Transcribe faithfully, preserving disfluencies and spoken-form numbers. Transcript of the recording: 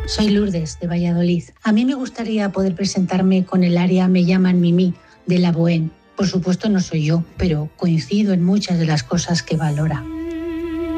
Soy Lourdes, de Valladolid. A mí me gustaría poder presentarme con el área Me llaman Mimi, de La Bohème. Por supuesto no soy yo, pero coincido en muchas de las cosas que valora.